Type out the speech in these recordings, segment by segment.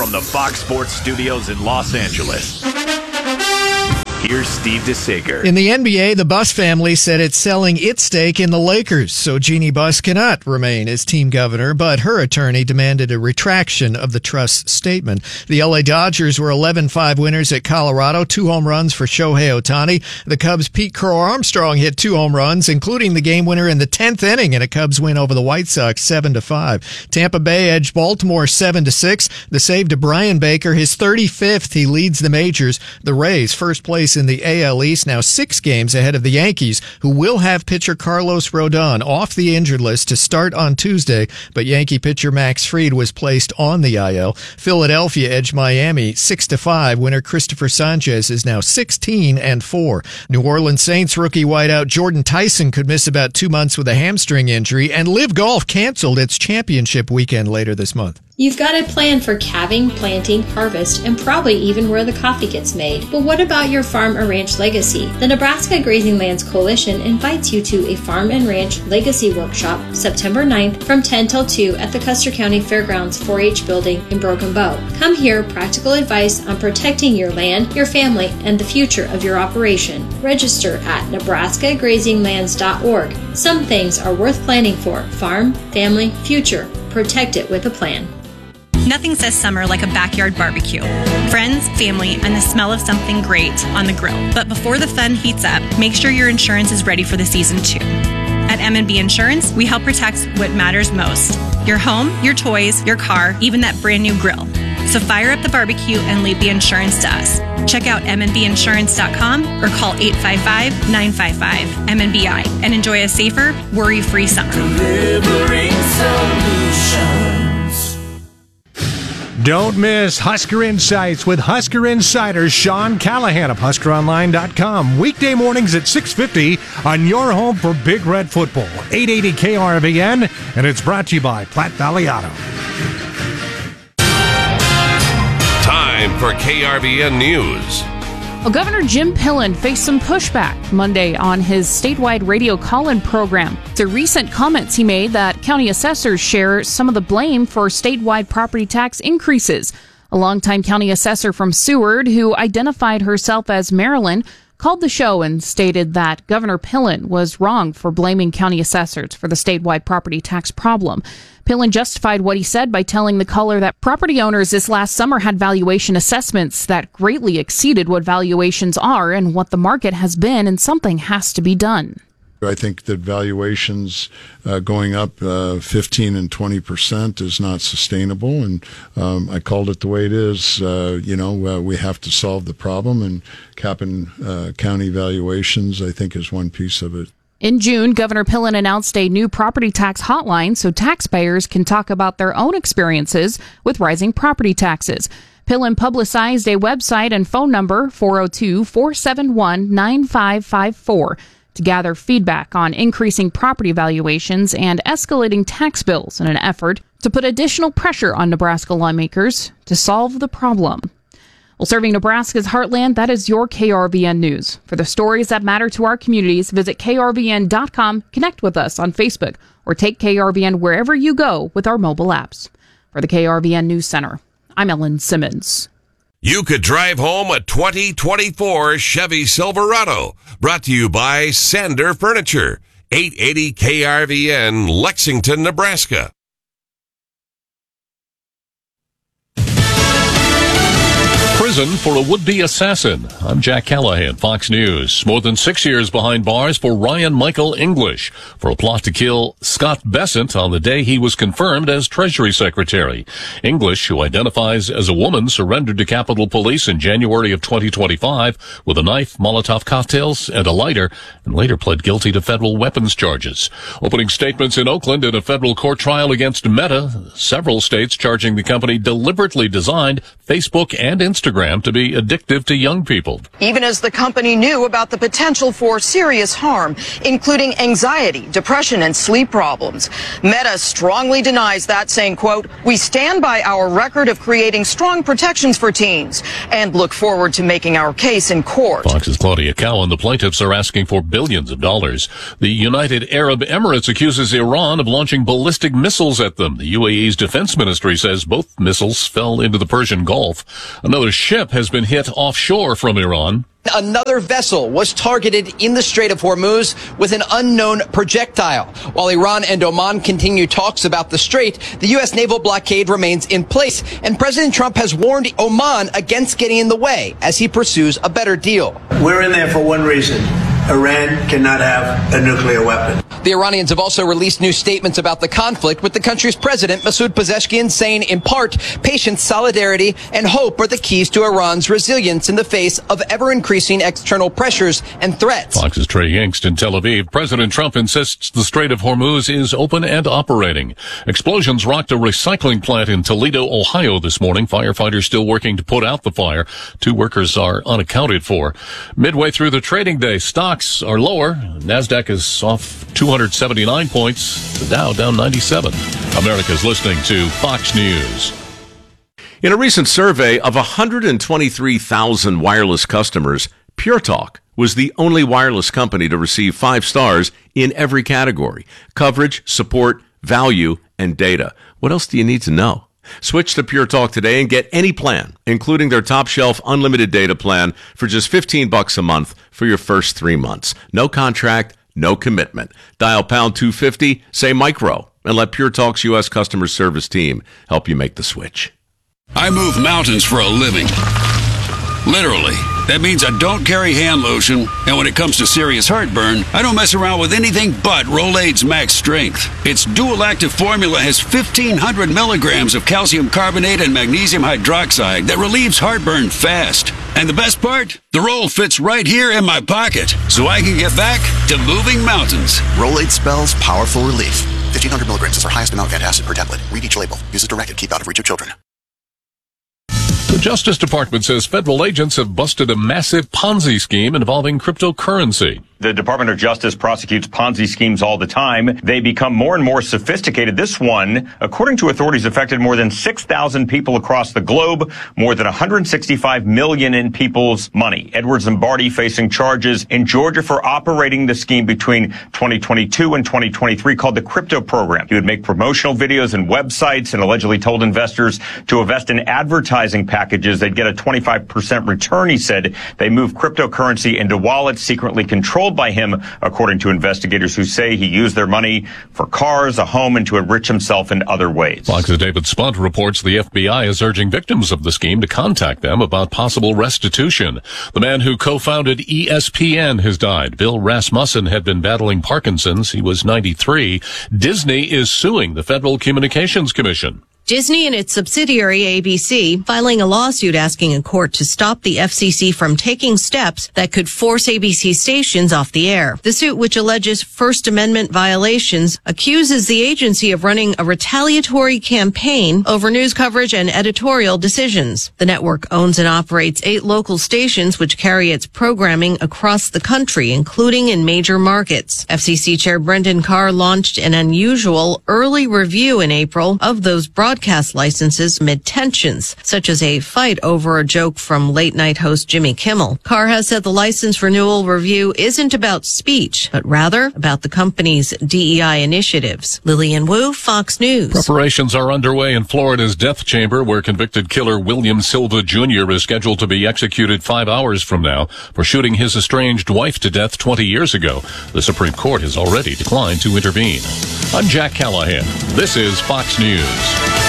From the Fox Sports Studios in Los Angeles, here's Steve DeSager. In the NBA, the Buss family said it's selling its stake in the Lakers, so Jeannie Buss cannot remain as team governor, but her attorney demanded a retraction of the trust's statement. The LA Dodgers were 11-5 winners at Colorado, 2 home runs for Shohei Ohtani. The Cubs' Pete Crow Armstrong hit 2 home runs, including the game winner in the 10th inning in a Cubs win over the White Sox 7-5. Tampa Bay edged Baltimore 7-6. The save to Brian Baker, his 35th. He leads the majors. The Rays, first place in the AL East, now 6 games ahead of the Yankees, who will have pitcher Carlos Rodon off the injured list to start on Tuesday, but Yankee pitcher Max Fried was placed on the IL. Philadelphia edged Miami 6-5. Winner Christopher Sanchez is now 16-4. New Orleans Saints rookie wideout Jordan Tyson could miss about 2 months with a hamstring injury, and Live Golf canceled its championship weekend later this month. You've got a plan for calving, planting, harvest, and probably even where the coffee gets made. But what about your farm or ranch legacy? The Nebraska Grazing Lands Coalition invites you to a Farm and Ranch Legacy Workshop September 9th from 10 till 2 at the Custer County Fairgrounds 4-H building in Broken Bow. Come hear practical advice on protecting your land, your family, and the future of your operation. Register at nebraskagrazinglands.org. Some things are worth planning for. Farm, family, future. Protect it with a plan. Nothing says summer like a backyard barbecue. Friends, family, and the smell of something great on the grill. But before the fun heats up, make sure your insurance is ready for the season too. At M&B Insurance, we help protect what matters most. Your home, your toys, your car, even that brand new grill. So fire up the barbecue and leave the insurance to us. Check out mnbinsurance.com or call 855-955-MNBI and enjoy a safer, worry-free summer. Delivering solutions. Don't miss Husker Insights with Husker Insider Sean Callahan of HuskerOnline.com. Weekday mornings at 6:50 on your home for Big Red Football. 880 KRVN, and it's brought to you by Platte Valley Auto. Time for KRVN News. Well, Governor Jim Pillen faced some pushback Monday on his statewide radio call-in program. To recent comments he made that county assessors share some of the blame for statewide property tax increases. A longtime county assessor from Seward, who identified herself as Marilyn, called the show and stated that Governor Pillen was wrong for blaming county assessors for the statewide property tax problem. Pillen justified what he said by telling the caller that property owners this last summer had valuation assessments that greatly exceeded what valuations are and what the market has been, and something has to be done. I think that valuations going up 15 and 20% is not sustainable, and I called it the way it is. We have to solve the problem, and capping county valuations, I think, is one piece of it. In June, Governor Pillen announced a new property tax hotline so taxpayers can talk about their own experiences with rising property taxes. Pillen publicized a website and phone number, 402-471-9554, to gather feedback on increasing property valuations and escalating tax bills in an effort to put additional pressure on Nebraska lawmakers to solve the problem. Well, serving Nebraska's heartland, that is your KRVN News. For the stories that matter to our communities, visit krvn.com, connect with us on Facebook, or take KRVN wherever you go with our mobile apps. For the KRVN News Center, I'm Ellen Simmons. You could drive home a 2024 Chevy Silverado. Brought to you by Sander Furniture. 880 KRVN, Lexington, Nebraska. Prison for a would-be assassin. I'm Jack Callahan, Fox News. More than 6 years behind bars for Ryan Michael English for a plot to kill Scott Bessent on the day he was confirmed as Treasury Secretary. English, who identifies as a woman, surrendered to Capitol Police in January of 2025 with a knife, Molotov cocktails, and a lighter, and later pled guilty to federal weapons charges. Opening statements in Oakland in a federal court trial against Meta, several states charging the company deliberately designed Facebook and Instagram programmed to be addictive to young people. Even as the company knew about the potential for serious harm, including anxiety, depression, and sleep problems. Meta strongly denies that, saying, quote, "We stand by our record of creating strong protections for teens and look forward to making our case in court." Fox's Claudia Cowan. The plaintiffs are asking for billions of dollars. The United Arab Emirates accuses Iran of launching ballistic missiles at them. The UAE's defense ministry says both missiles fell into the Persian Gulf. Another ship has been hit offshore from Iran. Another vessel was targeted in the Strait of Hormuz with an unknown projectile. While Iran and Oman continue talks about the strait, the U.S. naval blockade remains in place, and President Trump has warned Oman against getting in the way as he pursues a better deal. We're in there for one reason. Iran cannot have a nuclear weapon. The Iranians have also released new statements about the conflict, with the country's president, Masoud Pezeshkian, saying, in part, patience, solidarity, and hope are the keys to Iran's resilience in the face of ever-increasing external pressures and threats. Fox's Trey Yingst in Tel Aviv. President Trump insists the Strait of Hormuz is open and operating. Explosions rocked a recycling plant in Toledo, Ohio this morning. Firefighters still working to put out the fire. 2 workers are unaccounted for. Midway through the trading day, stocks are lower. NASDAQ is off 279 points. The Dow down 97. America's listening to Fox News. In a recent survey of 123,000 wireless customers, Pure Talk was the only wireless company to receive 5 stars in every category: coverage, support, value, and data. What else do you need to know? Switch to Pure Talk today and get any plan, including their top shelf unlimited data plan, for just $15 a month for your first 3 months. No contract, no commitment. Dial pound 250, say micro, and let Pure Talk's U.S. customer service team help you make the switch. I move mountains for a living. Literally. That means I don't carry hand lotion, and when it comes to serious heartburn, I don't mess around with anything but Rolaids Max Strength. Its dual-active formula has 1,500 milligrams of calcium carbonate and magnesium hydroxide that relieves heartburn fast. And the best part? The roll fits right here in my pocket, so I can get back to moving mountains. Rolaids spells powerful relief. 1,500 milligrams is our highest amount of antacid per tablet. Read each label. Use as directed. Keep out of reach of children. The Justice Department says federal agents have busted a massive Ponzi scheme involving cryptocurrency. The Department of Justice prosecutes Ponzi schemes all the time. They become more and more sophisticated. This one, according to authorities, affected more than 6,000 people across the globe, more than $165 million in people's money. Edward Zimbardi facing charges in Georgia for operating the scheme between 2022 and 2023 called the Crypto Program. He would make promotional videos and websites and allegedly told investors to invest in advertising packages. They'd get a 25% return, he said. They moved cryptocurrency into wallets secretly controlled by him, according to investigators who say he used their money for cars, a home, and to enrich himself in other ways. Fox's David Spunt reports the FBI is urging victims of the scheme to contact them about possible restitution. The man who co-founded ESPN has died. Bill Rasmussen had been battling Parkinson's. He was 93. Disney is suing the Federal Communications Commission. Disney and its subsidiary ABC filing a lawsuit asking a court to stop the FCC from taking steps that could force ABC stations off the air. The suit, which alleges First Amendment violations, accuses the agency of running a retaliatory campaign over news coverage and editorial decisions. The network owns and operates 8 local stations which carry its programming across the country, including in major markets. FCC Chair Brendan Carr launched an unusual early review in April of those broadcast licenses amid tensions, such as a fight over a joke from late-night host Jimmy Kimmel. Carr has said the license renewal review isn't about speech, but rather about the company's DEI initiatives. Lillian Wu, Fox News. Preparations are underway in Florida's death chamber, where convicted killer William Silva Jr. is scheduled to be executed 5 hours from now for shooting his estranged wife to death 20 years ago. The Supreme Court has already declined to intervene. I'm Jack Callahan. This is Fox News.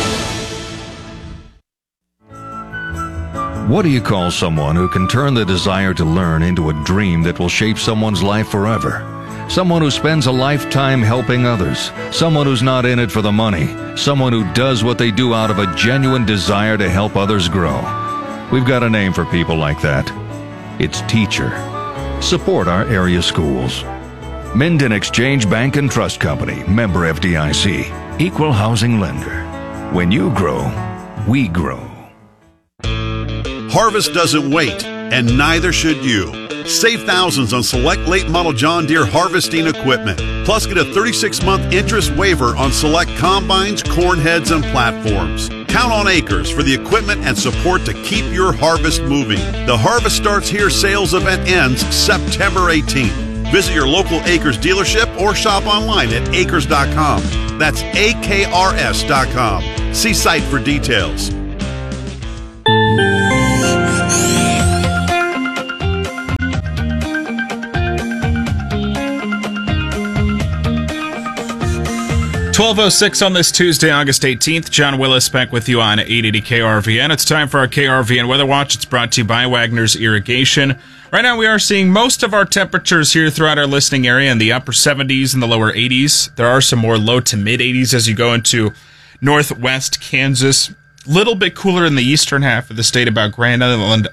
What do you call someone who can turn the desire to learn into a dream that will shape someone's life forever? Someone who spends a lifetime helping others. Someone who's not in it for the money. Someone who does what they do out of a genuine desire to help others grow. We've got a name for people like that. It's teacher. Support our area schools. Minden Exchange Bank and Trust Company, member FDIC, equal housing lender. When you grow, we grow. Harvest doesn't wait, and neither should you. Save thousands on select late model John Deere harvesting equipment. Plus, get a 36-month interest waiver on select combines, corn heads, and platforms. Count on Acres for the equipment and support to keep your harvest moving. The Harvest Starts Here sales event ends September 18th. Visit your local Acres dealership or shop online at acres.com. That's AKRS.com. See site for details. .1206 on this Tuesday, August 18th. John Willis back with you on 880 KRVN. It's time for our KRVN Weather Watch. It's brought to you by Wagner's Irrigation. Right now we are seeing most of our temperatures here throughout our listening area in the upper 70s and the lower 80s. There are some more low to mid 80s as you go into northwest Kansas. Little bit cooler in the eastern half of the state, about Grand Island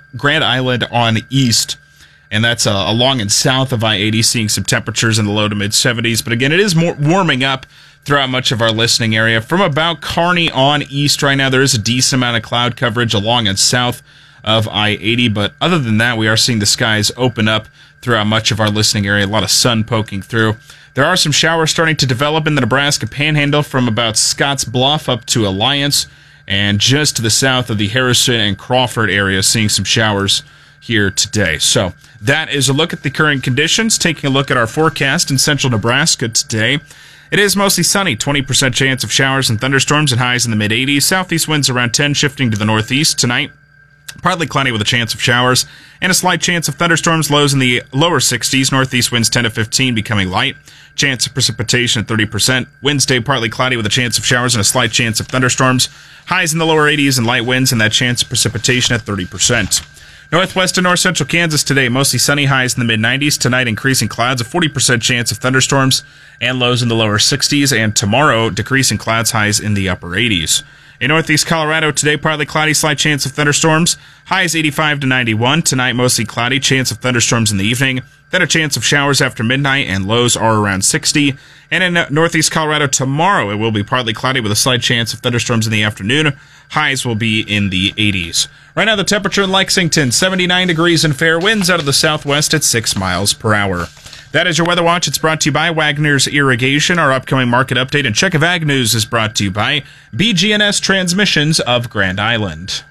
on east. And that's along and south of I-80, seeing some temperatures in the low to mid 70s. But again, it is more warming up throughout much of our listening area. From about Kearney on east right now, there is a decent amount of cloud coverage along and south of I-80. But other than that, we are seeing the skies open up throughout much of our listening area. A lot of sun poking through. There are some showers starting to develop in the Nebraska Panhandle from about Scotts Bluff up to Alliance. And just to the south of the Harrison and Crawford area, seeing some showers here today. So that is a look at the current conditions. Taking a look at our forecast in central Nebraska today. It is mostly sunny, 20% chance of showers and thunderstorms and highs in the mid-80s. Southeast winds around 10, shifting to the northeast tonight. Partly cloudy with a chance of showers and a slight chance of thunderstorms, lows in the lower 60s. Northeast winds 10 to 15, becoming light. Chance of precipitation at 30%. Wednesday, partly cloudy with a chance of showers and a slight chance of thunderstorms. Highs in the lower 80s and light winds, and that chance of precipitation at 30%. Northwest and north central Kansas today, mostly sunny, highs in the mid-90s. Tonight, increasing clouds, a 40% chance of thunderstorms and lows in the lower 60s. And tomorrow, decreasing clouds, highs in the upper 80s. In northeast Colorado today, partly cloudy, slight chance of thunderstorms. Highs 85 to 91. Tonight, mostly cloudy, chance of thunderstorms in the evening. Then a chance of showers after midnight, and lows are around 60. And in northeast Colorado tomorrow, it will be partly cloudy with a slight chance of thunderstorms in the afternoon. Highs will be in the 80s. Right now, the temperature in Lexington, 79 degrees and fair winds out of the southwest at 6 miles per hour. That is your Weather Watch. It's brought to you by Wagner's Irrigation. Our upcoming market update and check of ag news is brought to you by BG&S Transmissions of Grand Island.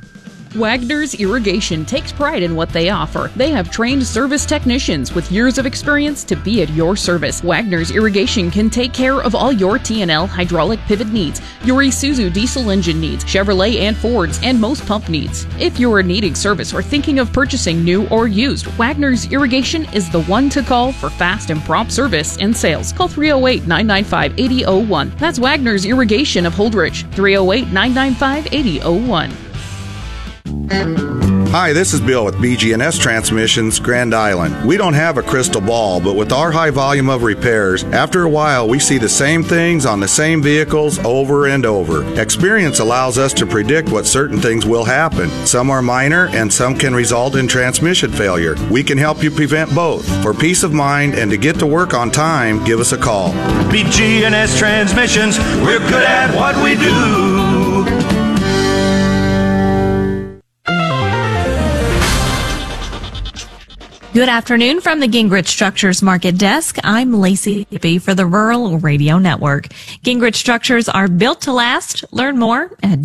Wagner's Irrigation takes pride in what they offer. They have trained service technicians with years of experience to be at your service. Wagner's Irrigation can take care of all your T&L hydraulic pivot needs, your Isuzu diesel engine needs, Chevrolet and Fords, and most pump needs. If you are needing service or thinking of purchasing new or used, Wagner's Irrigation is the one to call for fast and prompt service and sales. Call 308-995-8001. That's Wagner's Irrigation of Holdrege, 308-995-8001. Hi, this is Bill with BG&S Transmissions, Grand Island. We don't have a crystal ball, but with our high volume of repairs, after a while we see the same things on the same vehicles over and over. Experience allows us to predict what certain things will happen. Some are minor and some can result in transmission failure. We can help you prevent both. For peace of mind and to get to work on time, give us a call. BG&S Transmissions, we're good at what we do. Good afternoon from the Gingrich Structures Market Desk. I'm Lacey B for the Rural Radio Network. Gingrich Structures are built to last. Learn more at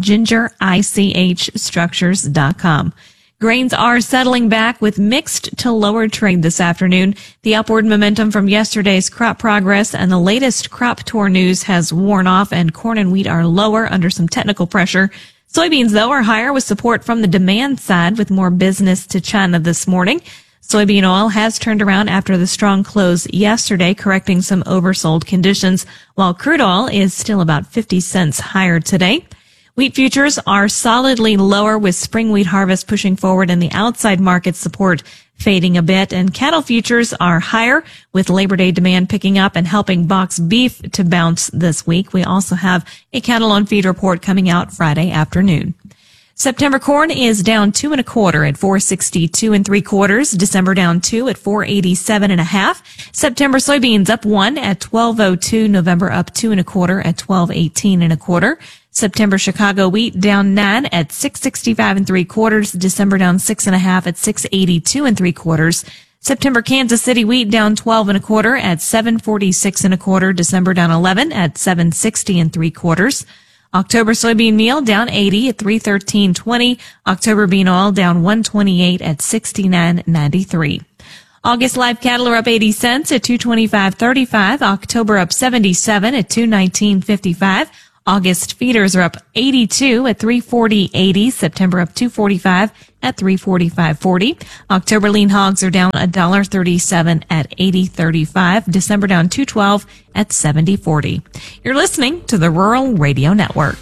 gingerichstructures.com. Grains are settling back with mixed to lower trade this afternoon. The upward momentum from yesterday's crop progress and the latest crop tour news has worn off, and corn and wheat are lower under some technical pressure. Soybeans, though, are higher with support from the demand side with more business to China this morning. Soybean oil has turned around after the strong close yesterday, correcting some oversold conditions, while crude oil is still about 50 cents higher today. Wheat futures are solidly lower with spring wheat harvest pushing forward and the outside market support fading a bit, and cattle futures are higher with Labor Day demand picking up and helping box beef to bounce this week. We also have a cattle on feed report coming out Friday afternoon. September corn is down 2 1/4 at 462 3/4. December down 2 at 487 1/2. September soybeans up 1 at 1202. November up 2 1/4 at 1218 1/4. September Chicago wheat down 9 at 665 3/4. December down 6.5 at 682 3/4. September Kansas City wheat down 12 1/4 at 746 1/4. December down 11 at 760 3/4. October soybean meal down 80 at 313.20. October bean oil down 128 at 69.93. August live cattle are up 80 cents at 225.35. October up 77 at 219.55. August feeders are up 82 at 340.80. September up 245 at 345.40. October lean hogs are down $1.37 at 80.35. December down 212 at 70.40. You're listening to the Rural Radio Network.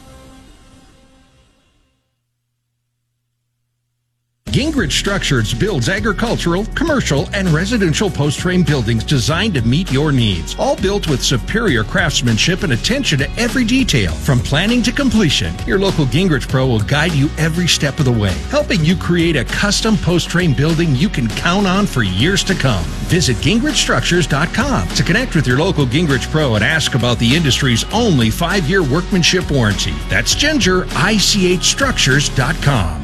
Gingrich Structures builds agricultural, commercial, and residential post-frame buildings designed to meet your needs. All built with superior craftsmanship and attention to every detail. From planning to completion, your local Gingrich Pro will guide you every step of the way, helping you create a custom post-frame building you can count on for years to come. Visit GingrichStructures.com to connect with your local Gingrich Pro and ask about the industry's only 5-year workmanship warranty. That's GingerICHStructures.com.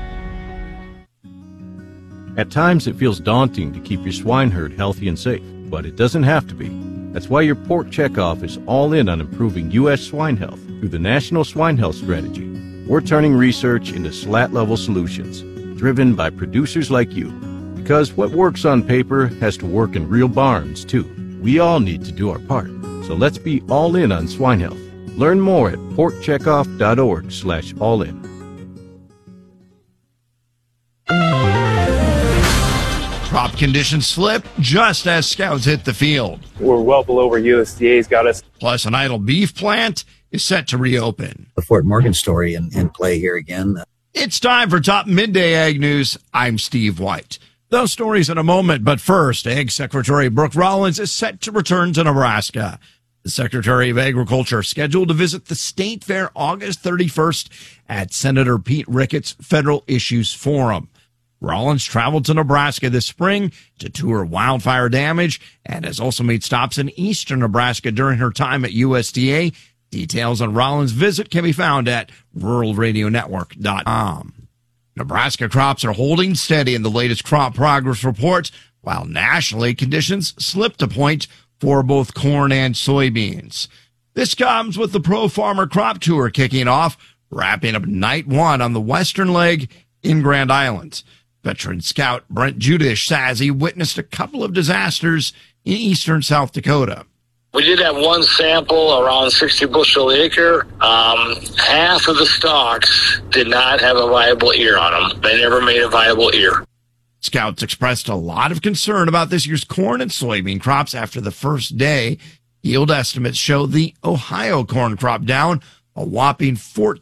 At times, it feels daunting to keep your swine herd healthy and safe, but it doesn't have to be. That's why your Pork Checkoff is all in on improving U.S. swine health through the National Swine Health Strategy. We're turning research into slat-level solutions, driven by producers like you. Because what works on paper has to work in real barns, too. We all need to do our part. So let's be all in on swine health. Learn more at porkcheckoff.org/all-in. Crop conditions slip just as scouts hit the field. We're well below where USDA's got us. Plus, an idle beef plant is set to reopen. The Fort Morgan story in play here again. It's time for Top Midday Ag News. I'm Steve White. Those stories in a moment, but first, Ag Secretary Brooke Rollins is set to return to Nebraska. The Secretary of Agriculture scheduled to visit the State Fair August 31st at Senator Pete Ricketts' Federal Issues Forum. Rollins traveled to Nebraska this spring to tour wildfire damage and has also made stops in eastern Nebraska during her time at USDA. Details on Rollins' visit can be found at ruralradionetwork.com. Nebraska crops are holding steady in the latest crop progress report, while nationally conditions slipped a point for both corn and soybeans. This comes with the Pro Farmer Crop Tour kicking off, wrapping up night one on the western leg in Grand Island. Veteran scout Brent Judish says he witnessed a couple of disasters in eastern South Dakota. We did have one sample around 60 bushel acre. Half of the stalks did not have a viable ear on them. They never made a viable ear. Scouts expressed a lot of concern about this year's corn and soybean crops after the first day. Yield estimates show the Ohio corn crop down a whopping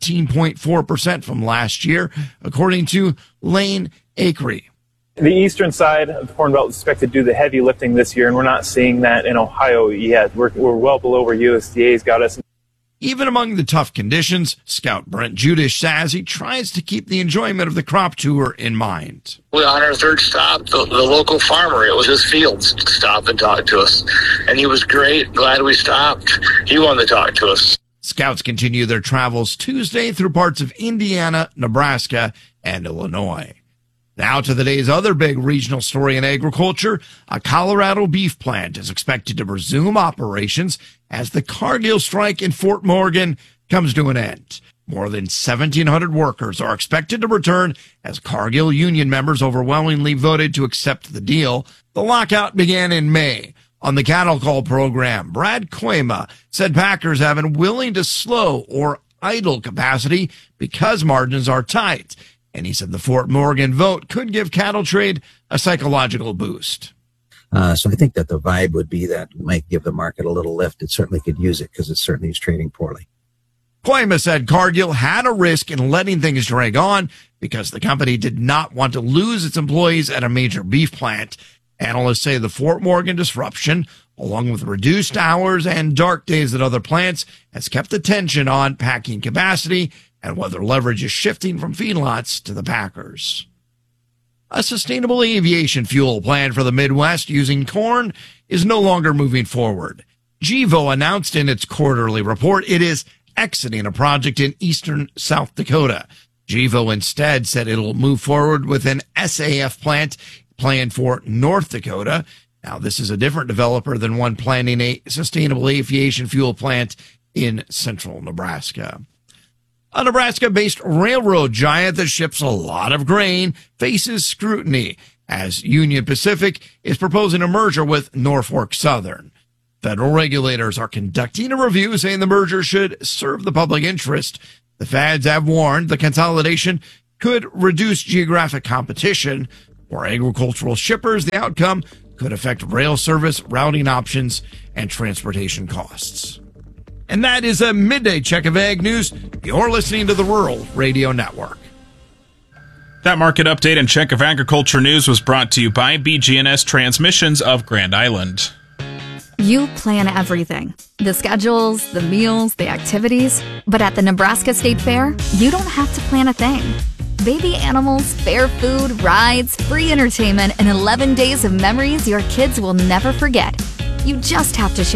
14.4% from last year, according to Lane Acree. The eastern side of the Corn Belt is expected to do the heavy lifting this year, and we're not seeing that in Ohio yet. We're well below where USDA's got us. Even among the tough conditions, Scout Brent Judish says he tries to keep the enjoyment of the crop tour in mind. On our third stop, the local farmer, it was his fields, stopped and talked to us. And he was great, glad we stopped. He wanted to talk to us. Scouts continue their travels Tuesday through parts of Indiana, Nebraska, and Illinois. Now to the day's other big regional story in agriculture. A Colorado beef plant is expected to resume operations as the Cargill strike in Fort Morgan comes to an end. More than 1,700 workers are expected to return as Cargill union members overwhelmingly voted to accept the deal. The lockout began in May. On the cattle call program, Brad Koima said packers have been willing to slow or idle capacity because margins are tight. And he said the Fort Morgan vote could give cattle trade a psychological boost. So I think that the vibe would be that it might give the market a little lift. It certainly could use it because it certainly is trading poorly. Koima said Cargill had a risk in letting things drag on because the company did not want to lose its employees at a major beef plant. Analysts say the Fort Morgan disruption, along with reduced hours and dark days at other plants, has kept the tension on packing capacity and whether leverage is shifting from feedlots to the packers. A sustainable aviation fuel plan for the Midwest using corn is no longer moving forward. Gevo announced in its quarterly report it is exiting a project in eastern South Dakota. Gevo instead said it'll move forward with an SAF plant planned for North Dakota. Now, this is a different developer than one planning a sustainable aviation fuel plant in central Nebraska. A Nebraska-based railroad giant that ships a lot of grain faces scrutiny as Union Pacific is proposing a merger with Norfolk Southern. Federal regulators are conducting a review saying the merger should serve the public interest. The feds have warned the consolidation could reduce geographic competition. For agricultural shippers, the outcome could affect rail service, routing options, and transportation costs. And that is a midday check of ag news. You're listening to the Rural Radio Network. That market update and check of agriculture news was brought to you by BG&S Transmissions of Grand Island. You plan everything. The schedules, the meals, the activities. But at the Nebraska State Fair, you don't have to plan a thing. Baby animals, fair food, rides, free entertainment, and 11 days of memories your kids will never forget. You just have to share.